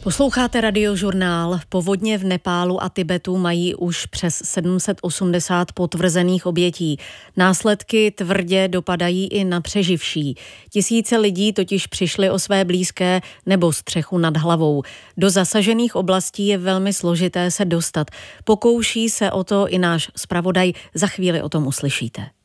Posloucháte Radiožurnál. Povodně v Nepálu a Tibetu mají už přes 780 potvrzených obětí. Následky tvrdě dopadají i na přeživší. Tisíce lidí totiž přišli o své blízké nebo střechu nad hlavou. Do zasažených oblastí je velmi složité se dostat. Pokouší se o to i náš zpravodaj. Za chvíli o tom uslyšíte.